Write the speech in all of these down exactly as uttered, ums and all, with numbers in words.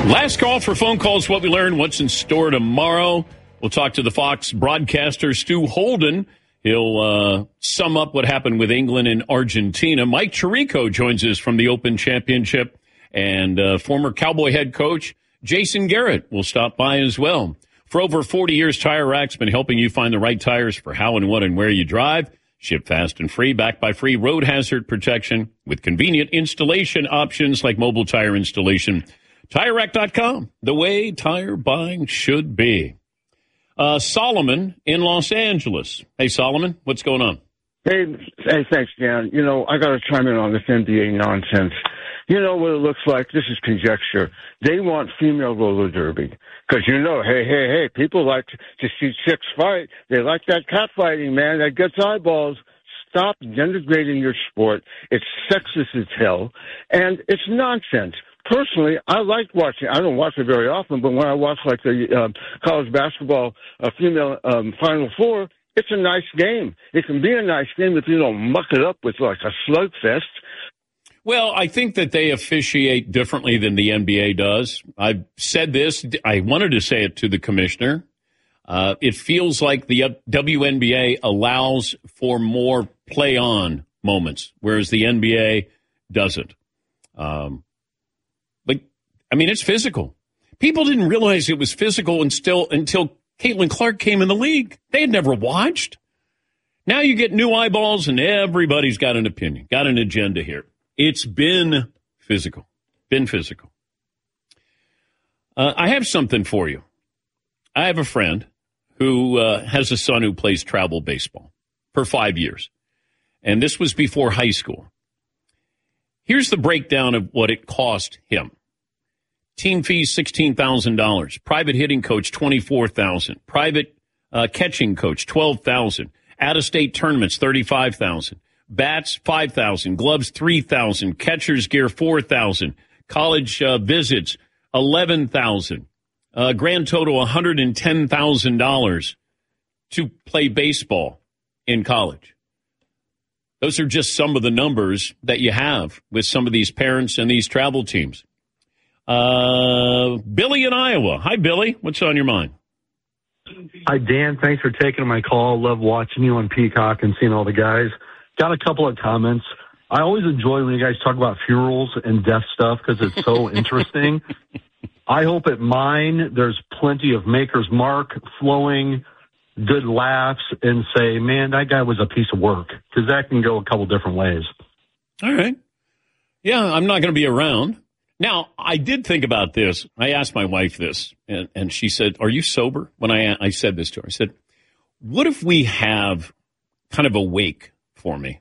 Last call for phone calls. What we learned, what's in store tomorrow. We'll talk to the Fox broadcaster, Stu Holden. He'll uh, sum up what happened with England and Argentina. Mike Tirico joins us from the Open Championship. And uh, former Cowboy head coach Jason Garrett will stop by as well. For over forty years, Tire Rack's been helping you find the right tires for how and what and where you drive. Ship fast and free, backed by free road hazard protection with convenient installation options like mobile tire installation. Tire Rack dot com, the way tire buying should be. Uh, Solomon in Los Angeles. Hey, Solomon, what's going on? Hey, hey, thanks, Dan. You know, I got to chime in on this N B A nonsense. You know what it looks like? This is conjecture. They want female roller derby. Because, you know, hey, hey, hey, people like to see chicks fight. They like that catfighting, man. That gets eyeballs. Stop denigrating your sport. It's sexist as hell. And it's nonsense. Personally, I like watching. I don't watch it very often, but when I watch, like, the um, college basketball uh, female um, Final Four, it's a nice game. It can be a nice game if you don't muck it up with, like, a slugfest. Well, I think that they officiate differently than the N B A does. I've said this. I wanted to say it to the commissioner. Uh, it feels like the W N B A allows for more play-on moments, whereas the N B A doesn't. Um, but, I mean, it's physical. People didn't realize it was physical until, until Caitlin Clark came in the league. They had never watched. Now you get new eyeballs, and everybody's got an opinion, got an agenda here. It's been physical, been physical. Uh, I have something for you. I have a friend who uh, has a son who plays travel baseball for five years. And this was before high school. Here's the breakdown of what it cost him. Team fees, sixteen thousand dollars. Private hitting coach, twenty-four thousand dollars. Private uh, catching coach, twelve thousand dollars. Out-of-state tournaments, thirty-five thousand dollars. Bats, five thousand dollars. Gloves, three thousand dollars. Catcher's gear, four thousand dollars. College uh, visits, eleven thousand dollars. Uh, grand total, one hundred ten thousand dollars to play baseball in college. Those are just some of the numbers that you have with some of these parents and these travel teams. Uh, Billy in Iowa. Hi, Billy. What's on your mind? Hi, Dan. Thanks for taking my call. Love watching you on Peacock and seeing all the guys. Got a couple of comments. I always enjoy when you guys talk about funerals and death stuff because it's so interesting. I hope at mine there's plenty of Maker's Mark flowing, good laughs, and say, man, that guy was a piece of work, because that can go a couple different ways. All right. Yeah, I'm not going to be around. Now, I did think about this. I asked my wife this, and, and she said, are you sober? When I, I said this to her, I said, what if we have kind of a wake for me?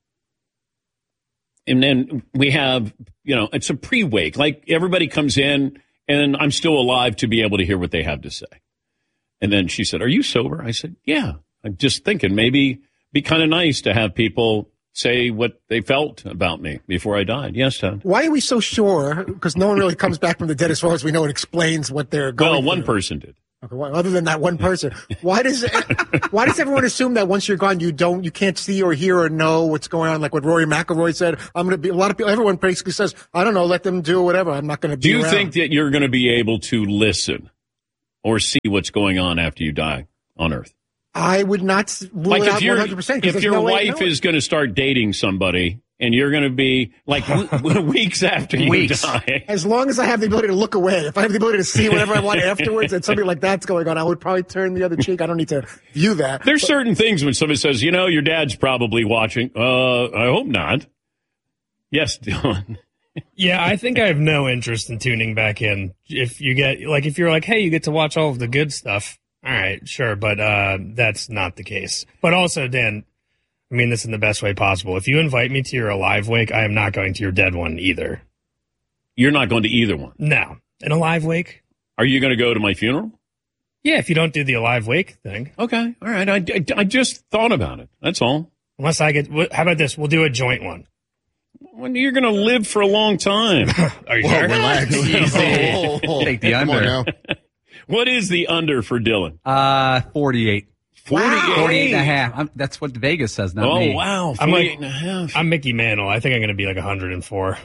And then we have, you know, it's a pre-wake. Like everybody comes in and I'm still alive to be able to hear what they have to say. And then she said, are you sober? I said, yeah. I'm just thinking maybe be kind of nice to have people say what they felt about me before I died. Yes, Todd. Why are we so sure? Because no one really comes back from the dead as far as we know and explains what they're going Well, one through. person did. Okay, well, other than that one person, why does why does everyone assume that once you're gone, you don't, you can't see or hear or know what's going on? Like what Rory McIlroy said, I'm going to be. A lot of people, everyone basically says, I don't know, let them do whatever. I'm not going to be. Do you around. think that you're going to be able to listen or see what's going on after you die on Earth? I would not rule like it if out your one hundred percent. if your no wife is going to start dating somebody. And you're going to be like w- weeks after you weeks. die. As long as I have the ability to look away. If I have the ability to see whatever I want afterwards and something like that's going on, I would probably turn the other cheek. I don't need to view that. There's but, certain things when somebody says, you know, your dad's probably watching. Uh, I hope not. Yes, Dylan. Yeah, I think I have no interest in tuning back in. If you get, like, if you're like, hey, you get to watch all of the good stuff. All right, sure. But uh, that's not the case. But also, Dan, I mean this in the best way possible. If you invite me to your alive wake, I am not going to your dead one either. You're not going to either one? No. An alive wake? Are you going to go to my funeral? Yeah, if you don't do the alive wake thing. Okay. All right. I, I, I just thought about it. That's all. Unless I get, how about this? We'll do a joint one. When you're going to live for a long time. Are you Whoa, sure? relax. oh, oh, oh. Take the Come on under. now. What is the under for Dylan? Uh, forty-eight. forty-eight. forty-eight and a half. I'm, that's what Vegas says, not Oh, me. wow. I'm like, forty-eight and a half. I'm Mickey Mantle. I think I'm going to be like one hundred four.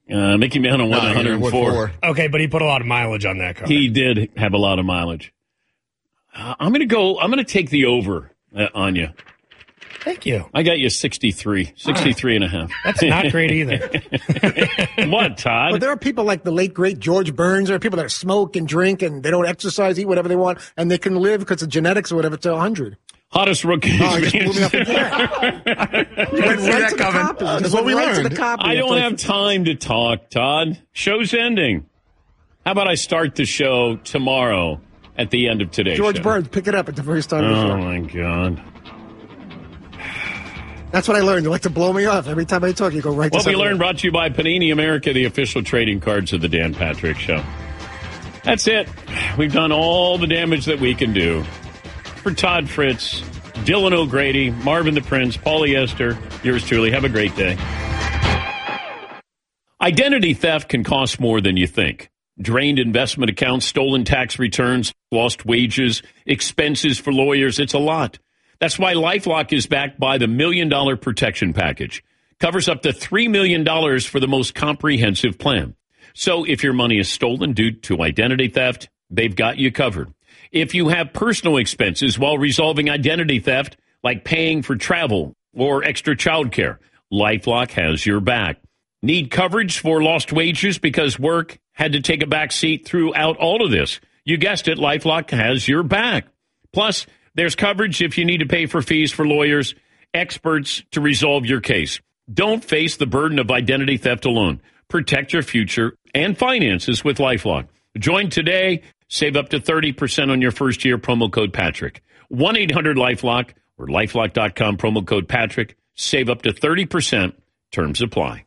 Uh, Mickey Mantle won No, one oh four. Okay, but he put a lot of mileage on that car. He did have a lot of mileage. Uh, I'm going to go, I'm going to take the over uh, on you. Thank you. I got you sixty-three, sixty-three and a half. That's not great either. What, Todd? But there are people like the late, great George Burns. There are people that smoke and drink and they don't exercise, eat whatever they want, and they can live because of genetics or whatever to one hundred. Hottest rookie. Oh, you just blew me up again. You went right to the copy. You That's just what went we right to learned. the copy. I don't It's have like- time to talk, Todd. Show's ending. How about I start the show tomorrow at the end of today's George show? Burns, pick it up at the very start of the Oh, show. my God. That's what I learned. You like to blow me off. Every time I talk, you go right to What we something. learned brought to you by Panini America, the official trading cards of the Dan Patrick Show. That's it. We've done all the damage that we can do. For Todd Fritz, Dylan O'Grady, Marvin the Prince, Paulie Esther, yours truly. Have a great day. Identity theft can cost more than you think. Drained investment accounts, stolen tax returns, lost wages, expenses for lawyers. It's a lot. That's why LifeLock is backed by the Million Dollar Protection Package. Covers up to three million dollars for the most comprehensive plan. So if your money is stolen due to identity theft, they've got you covered. If you have personal expenses while resolving identity theft, like paying for travel or extra childcare, LifeLock has your back. Need coverage for lost wages because work had to take a back seat throughout all of this? You guessed it, LifeLock has your back. Plus, there's coverage if you need to pay for fees for lawyers, experts to resolve your case. Don't face the burden of identity theft alone. Protect your future and finances with LifeLock. Join today. Save up to thirty percent on your first year. Promo code Patrick. one eight hundred LifeLock or lifelock dot com. Promo code Patrick. Save up to thirty percent. Terms apply.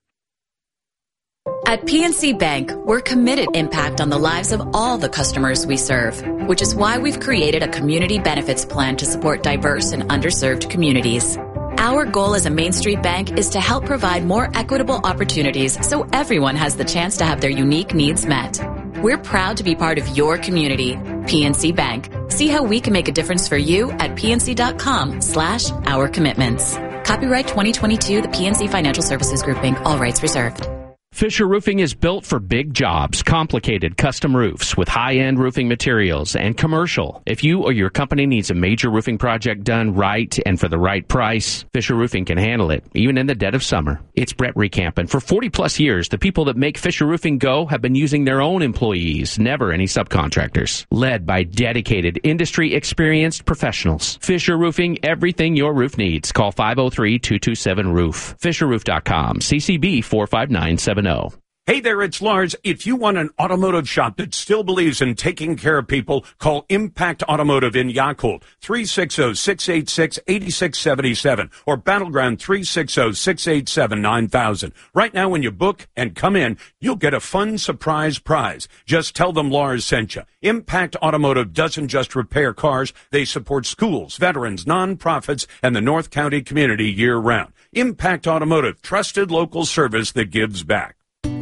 At P N C Bank, we're committed to impact on the lives of all the customers we serve, which is why we've created a community benefits plan to support diverse and underserved communities. Our goal as a Main Street bank is to help provide more equitable opportunities so everyone has the chance to have their unique needs met. We're proud to be part of your community. P N C Bank. See how we can make a difference for you at pnc.com slash our commitments. Copyright twenty twenty-two, the P N C Financial Services Group, Incorporated. All rights reserved. Fisher Roofing is built for big jobs, complicated custom roofs with high-end roofing materials and commercial. If you or your company needs a major roofing project done right and for the right price, Fisher Roofing can handle it, even in the dead of summer. It's Brett Recamp, and for forty plus years, the people that make Fisher Roofing go have been using their own employees, never any subcontractors. Led by dedicated, industry-experienced professionals. Fisher Roofing, everything your roof needs. Call five oh three, two two seven, roof. fisher roof dot com, C C B four five nine seven oh. Hey there, it's Lars. If you want an automotive shop that still believes in taking care of people, call Impact Automotive in Yakult, three six zero, six eight six, eight six seven seven, or Battleground three six zero, six eight seven, nine thousand. Right now, when you book and come in, you'll get a fun surprise prize. Just tell them Lars sent you. Impact Automotive doesn't just repair cars. They support schools, veterans, nonprofits, and the North County community year-round. Impact Automotive, trusted local service that gives back.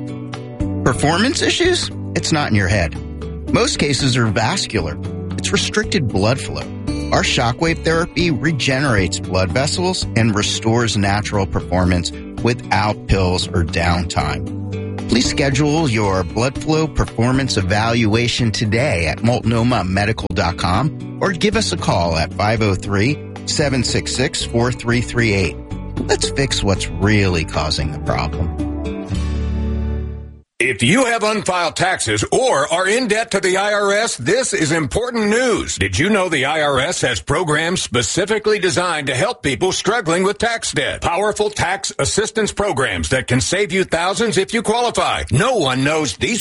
Performance issues? It's not in your head. Most cases are vascular. It's restricted blood flow. Our shockwave therapy regenerates blood vessels and restores natural performance without pills or downtime. Please schedule your blood flow performance evaluation today at multnomah medical dot com or give us a call at five oh three, seven six six, four three three eight. Let's fix what's really causing the problem. If you have unfiled taxes or are in debt to the I R S, this is important news. Did you know the I R S has programs specifically designed to help people struggling with tax debt? Powerful tax assistance programs that can save you thousands if you qualify. No one knows these